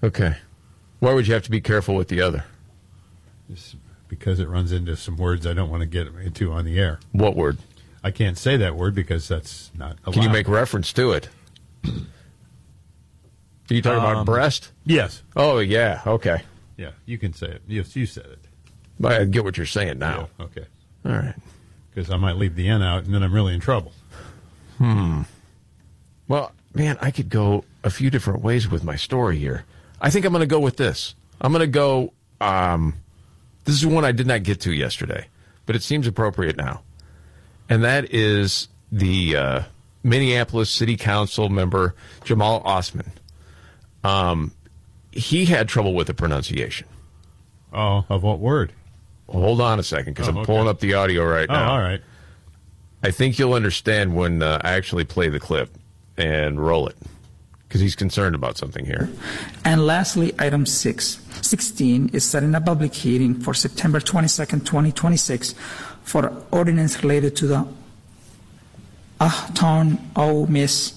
Okay. Why would you have to be careful with the other? Just because it runs into some words I don't want to get into on the air. What word? I can't say that word because that's not allowed. Can you make reference to it? Are you talking about breast? Yes. Oh, yeah. Okay. Yeah, you can say it. Yes, you said it. I get what you're saying now. Yeah, okay. All right. Because I might leave the N out, and then I'm really in trouble. Well, man, I could go a few different ways with my story here. I think I'm going to go with this. I'm going to go, this is one I did not get to yesterday, but it seems appropriate now. And that is the Minneapolis City Council member, Jamal Osman. He had trouble with the pronunciation. Oh, of what word? Well, hold on a second, because I'm pulling up the audio right now. Oh, all right. I think you'll understand when I actually play the clip and roll it, because he's concerned about something here. And lastly, item 16 is setting a public hearing for September 22nd, 2026 for ordinance related to the Autonomous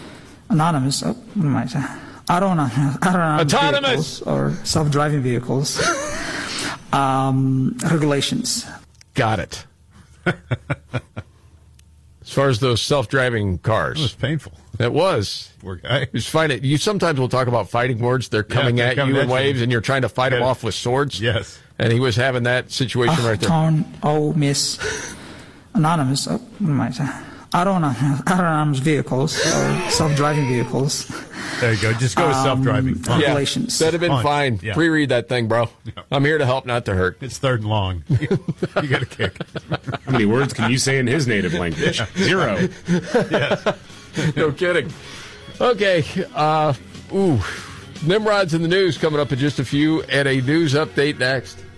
vehicles or self-driving vehicles regulations. Got it. As far as those self-driving cars. It was painful. It was. Poor guy. You find it. You sometimes will talk about fighting words. They're coming at you in waves, and you're trying to fight them off with swords. Yes. And he was having that situation right there. Autonomous vehicles or self-driving vehicles. There you go. Just go with self-driving. Regulations. That'd have been fine. Yeah. Pre-read that thing, bro. Yeah. I'm here to help, not to hurt. It's third and long. You got a kick. How many words can you say in his native language? Zero. Yes. No kidding. Okay. Nimrod's in the news coming up in just a few, and a news update next.